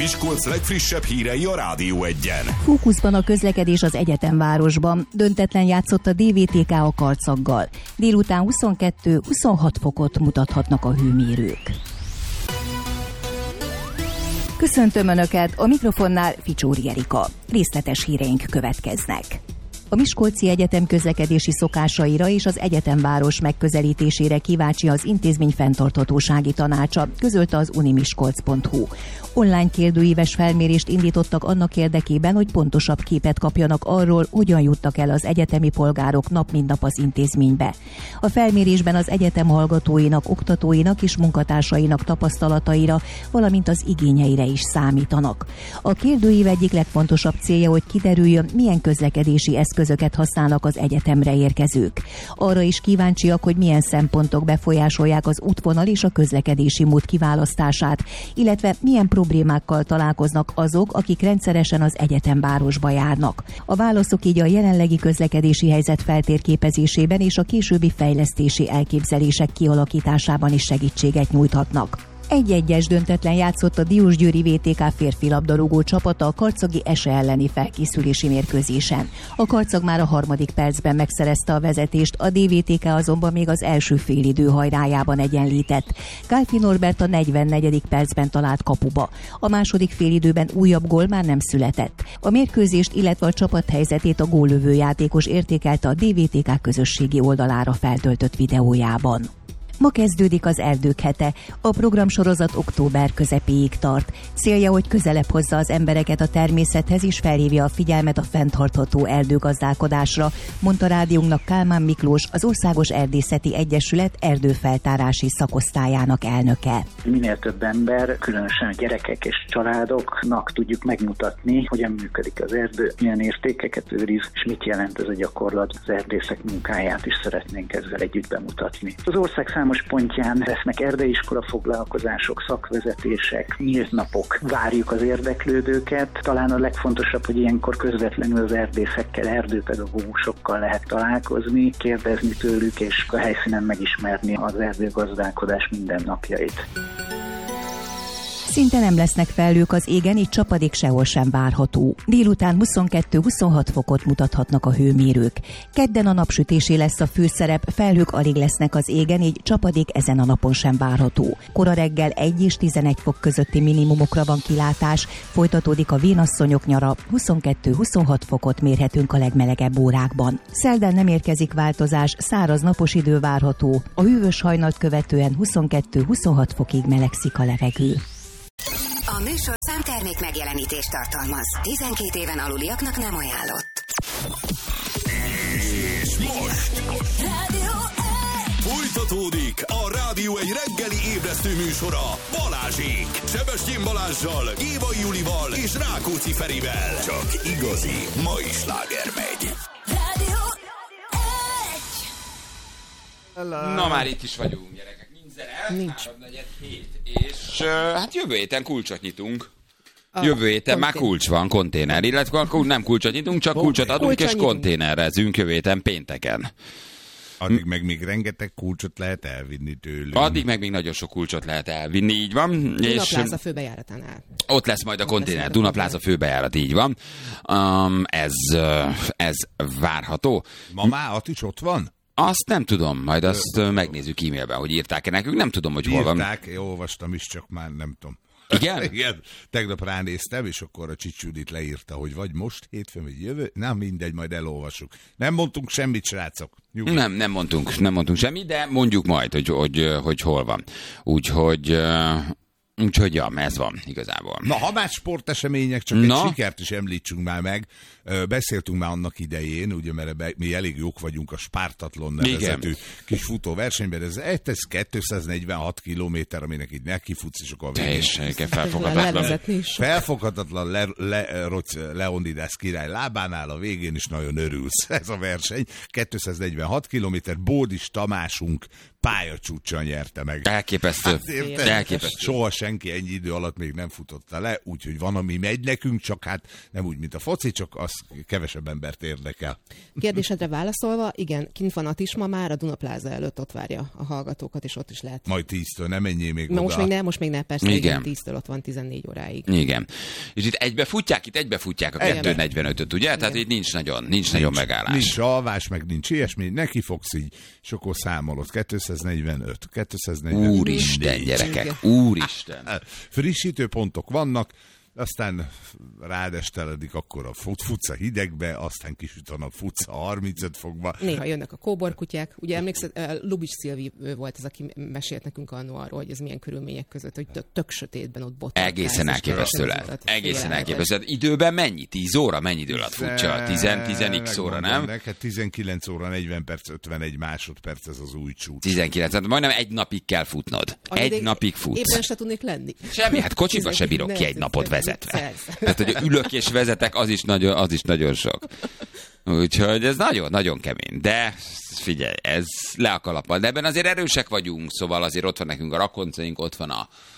Miskolc legfrissebb hírei a Rádió 1-en. Fókuszban a közlekedés az egyetemvárosban. Döntetlen játszott a DVTK a Karcaggal. Délután 22-26 fokot mutathatnak a hőmérők. Köszöntöm Önöket, a mikrofonnál Ficsóri Erika. Részletes híreink következnek. A Miskolci Egyetem közlekedési szokásaira és az egyetemváros megközelítésére kíváncsi az intézmény fenntarthatósági tanácsa, közölte az unimiskolc.hu. Online kérdőíves felmérést indítottak annak érdekében, hogy pontosabb képet kapjanak arról, hogyan juttak el az egyetemi polgárok nap mint nap az intézménybe. A felmérésben az egyetem hallgatóinak, oktatóinak és munkatársainak tapasztalataira, valamint az igényeire is számítanak. A kérdőív egyik legfontosabb célja, hogy kiderüljön, milyen közlekedési eszközöket használnak az egyetemre érkezők. Arra is kíváncsiak, hogy milyen szempontok befolyásolják az útvonal és a közlekedési mód kiválasztását, illetve milyen problémákkal találkoznak azok, akik rendszeresen az egyetemvárosba járnak. A válaszok így a jelenlegi közlekedési helyzet feltérképezésében és a későbbi fejlesztési elképzelések kialakításában is segítséget nyújthatnak. 1-1-es döntetlen játszott a Diósgyőri VTK férfi labdarúgó csapata a karcagi ESE elleni felkészülési mérkőzésen. A Karcag már a 3. percben megszerezte a vezetést, a DVTK azonban még az első félidő hajrájában egyenlített. Kálfi Norbert a 44. percben talált kapuba. A második félidőben újabb gól már nem született. A mérkőzést, illetve a csapat helyzetét a góllövő játékos értékelte a DVTK közösségi oldalára feltöltött videójában. Ma kezdődik az Erdők hete. A programsorozat október közepéig tart. Célja, hogy közelebb hozza az embereket a természethez és felhívja a figyelmet a fenntartható erdőgazdálkodásra, mondta rádiónknak Kálmán Miklós, az Országos Erdészeti Egyesület erdőfeltárási szakosztályának elnöke. Minél több ember, különösen a gyerekek és családoknak tudjuk megmutatni, hogyan működik az erdő, milyen értékeket őriz, és mit jelent ez a gyakorlat. Az erdészek munkáját is szeretnénk ezzel együtt bemutatni. Az ország számos pontján lesznek erdeiskola foglalkozások, szakvezetések, nyílt napok. Várjuk az érdeklődőket. Talán a legfontosabb, hogy ilyenkor közvetlenül az erdészekkel, erdőpedagógusokkal lehet találkozni, kérdezni tőlük, és a helyszínen megismerni az erdőgazdálkodás mindennapjait. Szinte nem lesznek felhők az égen, így csapadék sehol sem várható. Délután 22-26 fokot mutathatnak a hőmérők. Kedden a napsütésé lesz a főszerep, felhők alig lesznek az égen, így csapadék ezen a napon sem várható. Kora reggel 1 és 11 fok közötti minimumokra van kilátás, folytatódik a vénasszonyok nyara, 22-26 fokot mérhetünk a legmelegebb órákban. Szerdán nem érkezik változás, száraz napos idő várható, a hűvös hajnalt követően 22-26 fokig melegszik a levegő. A műsor számtermék megjelenítést tartalmaz. 12 éven aluliaknak nem ajánlott. És most folytatódik a Rádió 1 reggeli ébresztő műsora Balázsék. Sebestyén Balázssal, Éva Julival és Rákóczi Ferivel. Csak igazi mai sláger megy. Na már itt is vagyunk, gyerekek. Nincs. 3-4-7. És hát jövő héten kulcsot nyitunk. Jövő héten már kulcs van, konténer. Illetve akkor nem kulcsot nyitunk, csak kulcsot adunk és konténerezünk jövő héten pénteken. Addig meg még rengeteg kulcsot lehet elvinni tőlünk. Addig meg még nagyon sok kulcsot lehet elvinni, így van. Dunapláza főbejáratánál. Ott lesz majd a konténer, Dunapláza főbejárat, így van. Ez várható. Ma már is ott van? Azt nem tudom, majd azt megnézzük e-mailben, hogy írták-e nekünk, nem tudom, hogy hol van. Írták, én olvastam is, csak már nem tudom. Igen? Igen, tegnap ránéztem, és akkor a Csics Judit leírta, hogy vagy most hétfőn, vagy jövő. Nem mindegy, majd elolvassuk. Nem mondtunk semmit, srácok. Nem mondtunk semmit, de mondjuk majd, hogy hol van. Úgyhogy ja, ez van igazából. Na, ha más sportesemények, csak egy sikert is említsünk már meg. Beszéltünk már annak idején, ugye, mert mi elég jók vagyunk a Spártatlon nevezetű kis futóversenyben. Ez 246 kilométer, aminek így nekifutsz, és akkor a végén. Felfoghatatlan Leonidas király lábánál, a végén is nagyon örülsz. Ez a verseny. 246 kilométer, Bódis Tamásunk pályacsúccsal nyerte meg. Elképesztő. Soha senki senki ennyi idő alatt még nem futotta le, úgyhogy van, ami megy nekünk, csak hát nem úgy, mint a foci, csak az kevesebb embert érdekel. Kérdésedre válaszolva, igen, kint van Atisma már, a Dunapláza előtt ott várja a hallgatókat, és ott is lehet. Majd 10-től, nem menjél még oda. Most még ne, persze, igen, 10-től ott van 14 óráig. Igen. És itt egybefutják a 2:45-öt, ugye? Igen. Tehát itt nincs nagyon megállás. Nincs alvás, meg nincs ilyesmi, neki fogsz így, és akkor számolod. 245, 244. Úristen, gyerekek, úristen. Frissítőpontok vannak, aztán rádesteledik akkor futsz a hidegbe, aztán kisüt a nap, futsz a 35 fokba. Néha jönnek a kóborkutyák. Ugye emlékszel, Lubics Szilvi volt az, aki mesélt nekünk annól arról, hogy ez milyen körülmények között, hogy tök sötétben ott botlott. Egészen elképesztő lehet. Egészen elképesztő. Időben mennyi? 10 óra? Mennyi idő alatt futja? 10x óra, nem? Neked 19 óra, 40 perc, 51 másodperc, ez az új csúcs. 19, hát majdnem egy napig kell futnod. Egy napig futsz. Éppen se tudnék lenni. Semmi, hát kocsiba se bírok ki egy napot vezetve. Tehát, hogy ülök és vezetek, az is nagyon sok. Úgyhogy ez nagyon kemény. De figyelj, ez le a kalappal. De ebben azért erősek vagyunk, szóval azért ott van nekünk a rakoncaink, ott van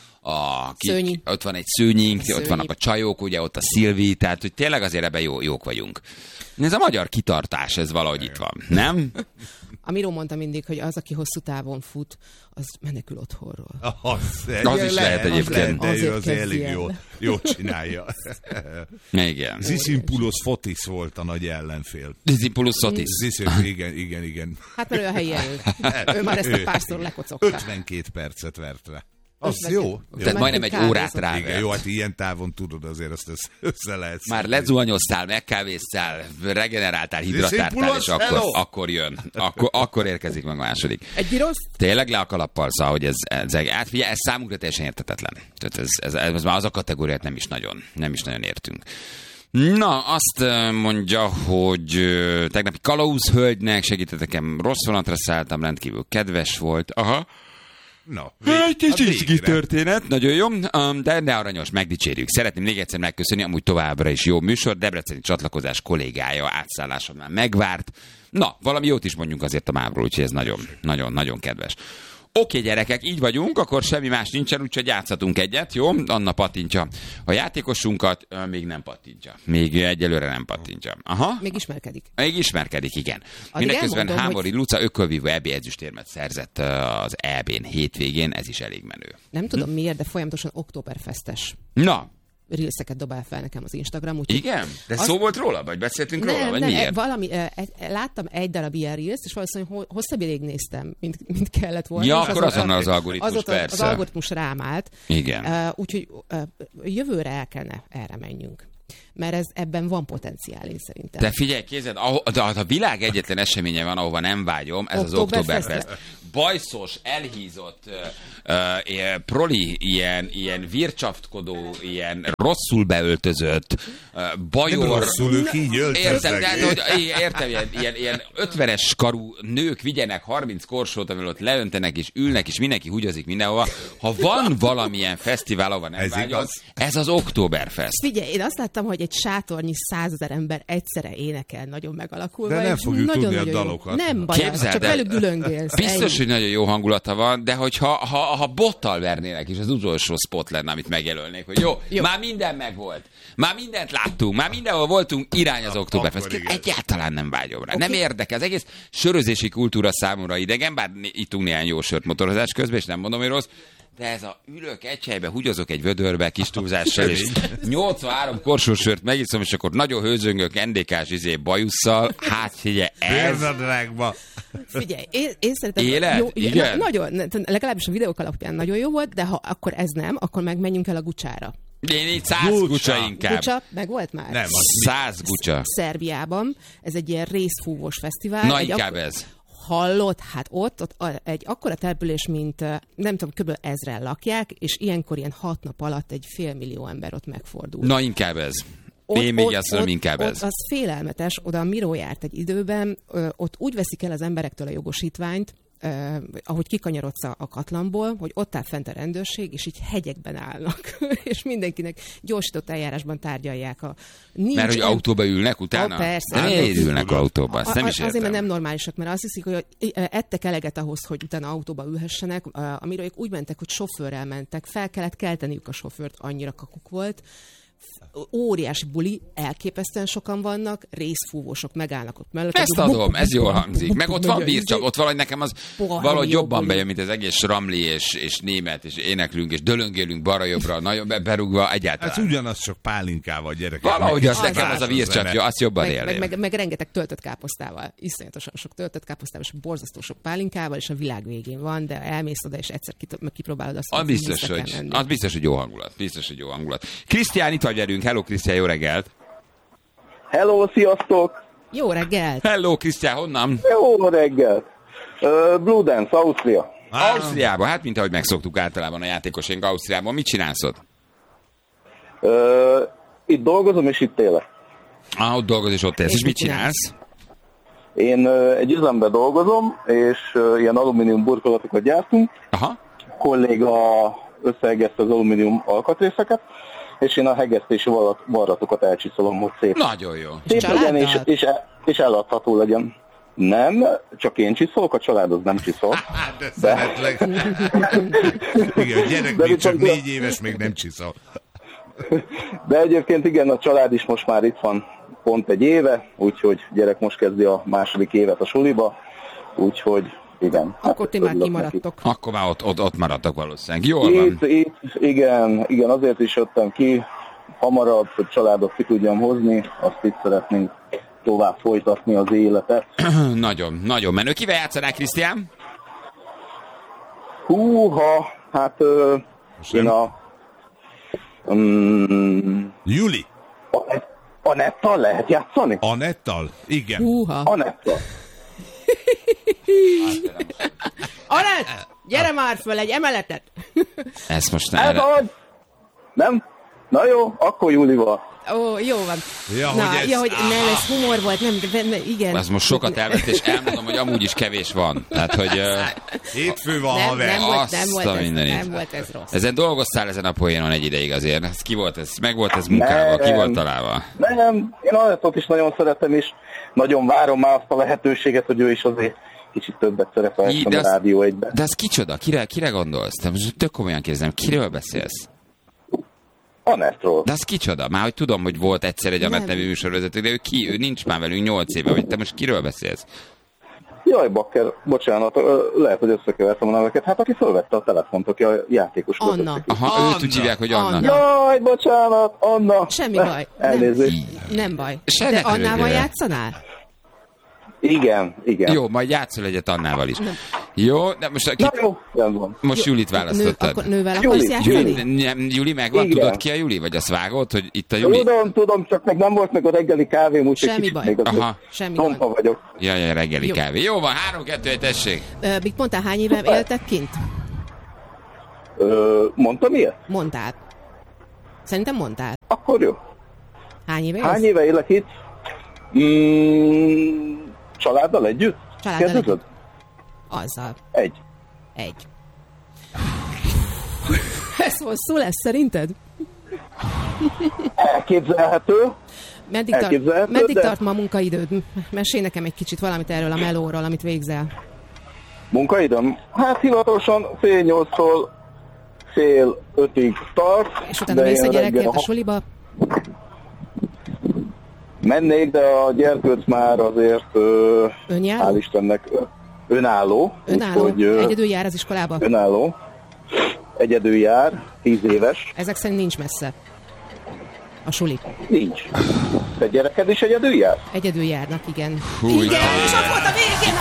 ott van egy szőnyink, ott vannak a csajok, ugye ott a Szilvi, tehát hogy tényleg azért ebben jók vagyunk. Ez a magyar kitartás, ez valahogy itt van, nem? A Miró mondta mindig, hogy az, aki hosszú távon fut, az menekül otthonról. Az is lehet egyébként. De ő az elég jól csinálja. Igen. Zisimpoulos Fotis volt a nagy ellenfél. Zisimpoulos Fotis. Igen. Hát mert ő a helyi elő. Ő már ezt a párszor lekocogta. 52 percet vert le. Az jó. Tehát majdnem egy órát rá. Igen, jó, hát ilyen távon tudod, azért azt össze lehet. Már lezuhanyoztál, megkávéztál, regeneráltál, hidratáltál, és akkor jön. Akkor érkezik meg a második. Egy girosz? Tényleg le a kalappal, szóval, hogy ez számunkra teljesen érthetetlen. Tehát ez már az a kategóriát nem is nagyon értünk. Na, azt mondja, hogy tegnapi kalauzhölgynek segítettem, rossz vonatra szálltam, rendkívül kedves volt. Aha. Na, egy kis történet, nagyon jó, de aranyos, megdicsérjük. Szeretném még egyszer megköszönni, amúgy továbbra is jó műsor, debreceni csatlakozás kollégája átszálláson már megvárt. Na, valami jót is mondjunk azért a mámról, úgyhogy ez nagyon kedves. Oké, gyerekek, így vagyunk, akkor semmi más nincsen, úgyhogy játszhatunk egyet, jó? Anna pattintja a játékosunkat, még nem pattintja. Még egyelőre nem pattintja. Aha. Még ismerkedik. Még ismerkedik, igen. Mindeközben Hámori Luca ökölvívó EB ezüstérmet szerzett az EB-n hétvégén, ez is elég menő. Nem tudom miért, de folyamatosan Oktoberfestes. Na. Reelseket dobál fel nekem az Instagram. Úgy, igen? De szó volt róla? Vagy beszéltünk róla? Vagy miért? Láttam egy darab ilyen Reels, és valószínűleg hosszabb ideig néztem, mint kellett volna. Ja, akkor azonnal az algoritmus, persze. Az algoritmus rám állt. Igen. Úgyhogy jövőre el kellene erre menjünk. Mert ebben van potenciál, én szerintem. De figyelj, kézed, a világ egyetlen eseménye van, ahova nem vágyom, ez az Oktoberfest. Bajszos, elhízott, proli, ilyen vircsaftkodó, ilyen rosszul beöltözött, bajor. Nem rosszul, ők így öltöznek. Értem, ilyen 50-es karú nők vigyenek 30 korsót, amivel ott leöntenek és ülnek, és mindenki húgyozik mindenhova. Ha van valamilyen fesztivál, ahova nem vágyom, ez az Oktoberfest. Figyelj, én azt láttam, hogy egy sátornyi 100 000 ember egyszerre énekel, nagyon megalakulva. De nem fogjuk tudni a dalokat. Nem baj, csak velük dülöngélsz. Biztos, hogy nagyon jó hangulata van, de hogyha bottal vernének, és az utolsó spot lenne, amit megjelölnék, hogy jó, már minden megvolt. Már mindent láttunk, már mindenhol voltunk, irány az Oktoberfest. Egyáltalán nem vágyom rá. Okay. Nem érdekel. Az egész sörözési kultúra számomra idegen, bár ittunk néhány jó sört motorozás közben, és nem mondom, hogy rossz. De ez a ülök egy helybe, húgyozok egy vödörbe, kis túlzással, és 83 korsós sört megiszom, és akkor nagyon hőzöngök NDK-s bajusszal. Hát figyelj, ez... Figyelj, én szerintem... Élet? Jó, igen? Nagyon, legalábbis a videók alapján nagyon jó volt, de ha akkor ez nem, akkor meg menjünk el a Gucsára. Én így 100 gucsa inkább. Gucsa, meg volt már? Nem, 100 gucsa. Szerbiában, ez egy ilyen részfúvós fesztivál. Na, inkább ez. Hallott, hát ott egy akkora település, mint nem tudom, kb. 1000-en lakják, és ilyenkor ilyen 6 nap alatt egy 500 000 ember ott megfordul. Na, inkább ez. Én még azt mondom, inkább ez. Az félelmetes, oda a Miró járt egy időben, ott úgy veszik el az emberektől a jogosítványt, ahogy kikanyarodsz a Katlanból, hogy ott áll fent a rendőrség, és így hegyekben állnak, és mindenkinek gyorsított eljárásban tárgyalják. Mert hogy autóba ülnek utána? Persze. De miért ülnek autóba? Azt nem is értem. Azért, mert nem normálisak, mert azt hiszik, hogy ettek eleget ahhoz, hogy utána autóba ülhessenek, amiről ők úgy mentek, hogy sofőrrel mentek, fel kellett kelteniük a sofőrt, annyira kakuk volt. Óriási buli, elképesztően sokan vannak, részfúvósok megállnak ott mellett. Ezt adom, ez jól hangzik. Meg ott van víz, csak ott valahogy nekem az valahogy jobban bejön, mint az egész ramli és német, és éneklünk, és dölöngélünk balra-jobbra, nagyon berúgva egyáltalán. Hát ugyanaz, csak pálinkával, gyerekek. Valahogy az nekem az a víz csak jó, azt jobban élném. Meg rengeteg töltött káposztával. Iszonyatosan sok töltött káposztával, és borzasztó sok pálinkával, és a világ végén van, de elmész oda, és egyszer kipróbálod azt. Az biztos, hogy jó hangulat. Biztos, hogy jó hangulat. Krisztián, itt vagy velünk. Hello, Krisztián, jó reggelt! Hello, sziasztok! Jó reggelt! Hello, Krisztián, honnan? Jó reggelt! Blue Dance, Ausztria. Ausztriában, hát mint ahogy megszoktuk általában a játékosaink Ausztriában. Mit csinálsz ott? Itt dolgozom, és itt élek. Ott dolgozol, és ott élsz. És mit csinálsz? Én egy üzemben dolgozom, és ilyen alumínium burkolatokat gyártunk. Aha. A kolléga összehegezte az alumínium alkatrészeket, és én a hegesztési varratokat elcsiszolom, hogy szép. Nagyon jó. Szép legyen, és eladható legyen. Nem, csak én csiszolok, a család az nem csiszol. De szeretlek. Igen, a gyerek még csak 4 éves, még nem csiszol. De egyébként igen, a család is most már itt van pont 1 éve, úgyhogy gyerek most kezdi a 2. évet a suliba, úgyhogy igen. Akkor ti már kimaradtok. Akkor már ott maradtak valószínűleg. Jól van. Itt, igen, azért is jöttem ki hamarabb, hogy családot ki tudjam hozni, azt itt szeretnénk tovább folytatni az életet. Nagyon, nagyon menő. Kivel játszanál, Krisztián? Húha, hát én a... Juli. Anettal lehet játszani? Anettal? Igen. Húha. Anettal. Anett, gyere már föl egy emeletet! Ezt most nem? Na jó, akkor Júlival. Ó, jó van. Ja, hogy nem, ez humor volt, nem, igen. Ez most sokat elvett, és elmondom, hogy amúgy is kevés van. Tehát, hogy... Hétfő van, haver. Nem volt ez rossz. Ezen dolgoztál ezen a poénon egy ideig azért. Ez ki volt ez? Meg volt ez munkával? Ki volt találva? Nem, én Anettot is nagyon szeretem, és nagyon várom már azt a lehetőséget, hogy ő is azért kicsit többet szerepelsen a Rádió 1-ben. De az kicsoda? Kire gondolsz? Te most tök komolyan kérdezem, kiről beszélsz? Anettról. De az kicsoda? Már hogy tudom, hogy volt egyszer egy Anett nevű műsorvezető, de ő nincs már velünk 8 éve, vagy te most kiről beszélsz? Jaj, bakker, bocsánat, lehet, hogy összekevertem a neveket. Hát aki fölvette a telefont, aki a játékos között. Anna. Aha, őt úgy hívják, hogy Anna. Jaj, bocsánat, Anna. Semmi baj. Elnézést. Nem baj. Se de Annával játszanál? Igen. Jó, majd játszol egyet Annával is. Nem. Jó, de most... Most Julit választottad. Akkor nővel akarsz játszani? Juli megvan? Igen. Tudod ki a Juli? Vagy azt vágod, hogy itt a Juli? Tudom, csak meg nem volt meg a reggeli kávém, úgyhogy semmi baj. Semmi baj. Vagyok. Jaj, reggeli kávé. Jó van, 3-2-1, tessék. Mit mondtál, hány éve éltek kint? Mondtam ilyet? Mondtál. Szerintem mondtál. Akkor jó. Hány éve? Hány éve élek itt? Családdal együtt? Családdal együtt. Azzal. Egy. Ez hosszú lesz szerinted? Elképzelhető. Meddig tart ma a munkaidőd? Mesélj nekem egy kicsit valamit erről a melóról, amit végzel. Munkaidőm? Hát hivatalosan 7:30-tól 4:30-ig tart. És utána mész a gyerekért a suliba? Mennék, de a gyerkőc már azért hál' Istennek önálló. Úgy, egyedül jár az iskolába? Önálló. Egyedül jár, 10 éves. Ezek szerint nincs messze a suli. Nincs. Te gyereked is egyedül jár? Egyedül járnak, igen. Hú, igen, és ott volt a végén!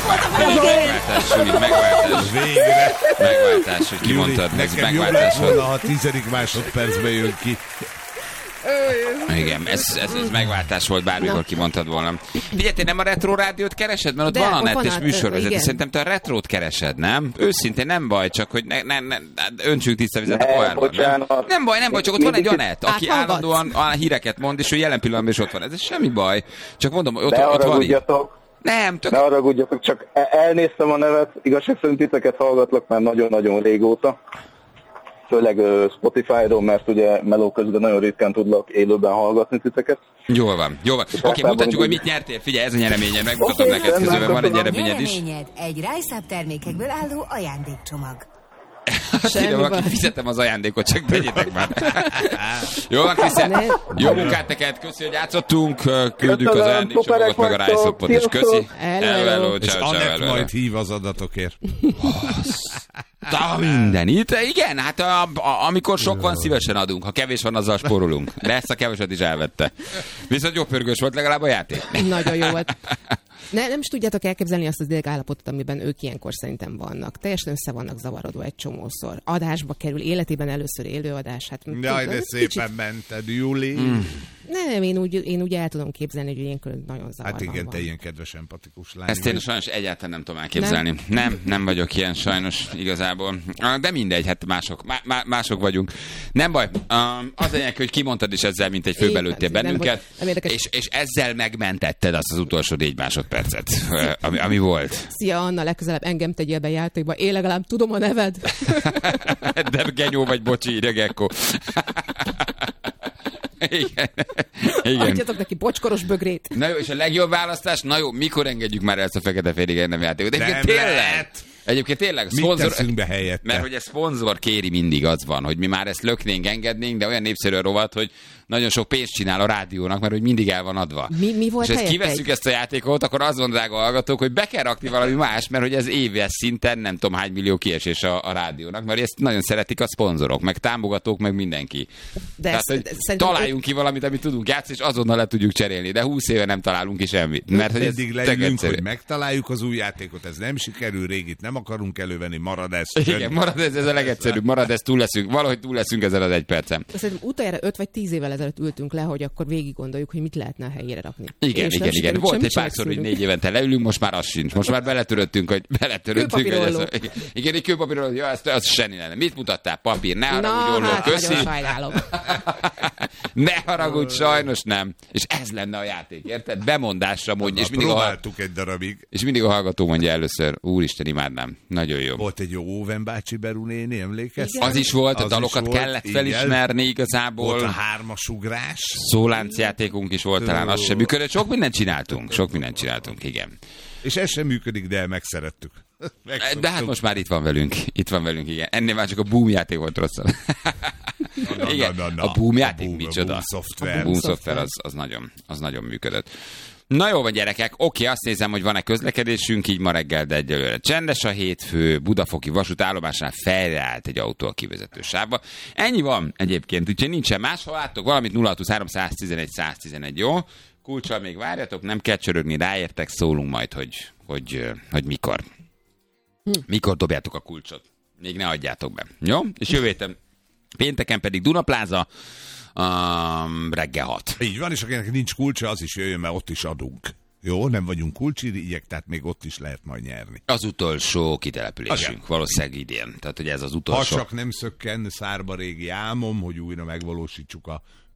Megváltás, végre. Megváltás, hogy kimondtad, nekem jobb lett volna, ha 10. másodpercben jön ki. Igen, ez megváltás volt, bármikor kimondtad volna. Figyelj, te nem a Retro Rádiót keresed? Mert ott van Anett és műsorvezető. Szerintem te a Retrót keresed, nem? Őszintén nem baj, csak hogy ne öntsünk tiszta vizet a pohárban. Nem baj, csak ott van egy Anett, aki állandóan híreket mond, és ő jelen pillanatban is ott van. Ez semmi baj. Csak mondom, ott van így. Nem, ne haragudjatok, csak elnéztem a nevet, igazság szerint titeket hallgatlak már nagyon-nagyon régóta. Főleg Spotify-ról, mert ugye meló közben nagyon ritkán tudlak élőben hallgatni titeket. Jól van. Oké, mutatjuk, hogy mit nyertél. Figyelj, ez a nyereményed, megmutatom neked közben, van egy nyereményed is. Nyereményed egy Rise-Up termékekből álló ajándékcsomag. Aki fizetem az ajándékot, csak tegyétek már. Jó van, Krisztián, jó munkát neked, köszi, hogy játszottunk, küldjük az ajándékcsomagot, meg a Rise-Upot, és köszi. Hello. És Anett majd hív az adatokért. Mindenit. Igen, hát amikor sok van, szívesen adunk. Ha kevés van, azzal spórolunk. De ezt a keveset is elvette. Viszont jó pörgős volt legalább a játék. Nagyon jó volt. Nem is tudjátok elképzelni azt az idegállapotot, amiben ők ilyenkor szerintem vannak. Teljesen össze vannak zavarodva egy csomószor. Adásba kerül, életében először élőadás. Hát, jaj, de szépen mented, Juli. Nem, én úgy el tudom képzelni, hogy ilyenkor nagyon zavarban Hát igen, van. te ilyen kedves, empatikus lány. Ezt én sajnos egyáltalán nem tudom elképzelni. Nem vagyok ilyen sajnos igazából. De mindegy, hát mások vagyunk. Nem baj. Az lényeg, hogy kimondtad is ezzel, mint egy főbelőttél bennünket, és ezzel megmentetted azt az utolsó 4 másodpercet, ami volt. Szia Anna, legközelebb engem tegyél be játékba. Én legalább tudom a neved. De genyó vagy, bocsi, ide Gekko. Igen. Adjatok neki bocskoros bögrét. Na jó, és a legjobb választás? Na jó, mikor engedjük már ezt a fekete-félig nem játékot? Egyébként tényleg szponzor, mert hogy a szponzor kéri, mindig az van, hogy mi már ezt löknénk, engednénk, de olyan népszerű a rovat, hogy nagyon sok pénzt csinál a rádiónak, mert hogy mindig el van adva. Mi volt és ezt kivesszük ezt a játékot, akkor azt mondják a hallgatók, hogy be kell rakni valami más, mert hogy ez éves szinten nem tudom hány millió kiesés a rádiónak, mert ezt nagyon szeretik a szponzorok, meg támogatók, meg mindenki. De tehát, találjunk ki valamit, amit tudunk játszani, és azonnal le tudjuk cserélni, de 20 éve nem találunk ki semmit. Mert hogy eddig leülünk, hogy megtaláljuk az új játékot, ez nem sikerül, régit nem akarunk elővenni, marad ez. Igen, marad ez a legegyszerűbb, marad ez, valahogy túl leszünk ezen az 1 percen. Szerintem utoljára 5 vagy 10 évvel ezelőtt ültünk le, hogy akkor végig gondoljuk, hogy mit lehetne a helyére rakni. Igen. Volt egy párszor, hogy 4 évente leülünk, most már az sincs. Most már beletöröttünk, hogy igen, egy kőpapírolló, jó, ez semmi lenne. Mit mutattál? Papír, ne haragudj, Olló, köszi. Ne haragudj, sajnos nem. És ez lenne a játék, érted? Bemondásra mondja. Próbáltuk egy darabig. És mindig a hallgató mondja először, úristen, imádnám. Nagyon jó. Volt egy jó Óven bácsi Beru néni, emlékeztek? Az is volt, a dalokat kellett felismerni igazából. Volt a 3-as ugrás. Szóláncjátékunk is volt, talán az sem működött. Sok mindent csináltunk, igen. És ez sem működik, de megszerettük. De hát most már itt van velünk, igen. Ennél már csak a Boom játék volt rosszabb. A Boom játék micsoda? A Boom szoftver az nagyon működött. Na jó van, gyerekek, oké, azt nézem, hogy van-e közlekedésünk, így ma reggel, de egyelőre csendes a hétfő, Budafoki vasútállomásnál felreállt egy autó a kivezető sávba. Ennyi van egyébként, úgyhogy nincsen más, ha láttok valamit, 0623 111 111, jó? Kulccsal még várjatok, nem kell csörögni, ráértek, szólunk majd, hogy mikor. Mikor dobjátok a kulcsot. Még ne adjátok be, jó? És jövő héten pénteken pedig Dunapláza, reggel 6. Így van, és akinek nincs kulcsa, az is jöjjön, mert ott is adunk. Jó, nem vagyunk kulcsirigyek, tehát még ott is lehet majd nyerni. Az utolsó kitelepülésünk, valószínűleg idén. Tehát, hogy ez az utolsó. Ha csak nem szökken szárba régi álmom, hogy újra megvalósítsuk a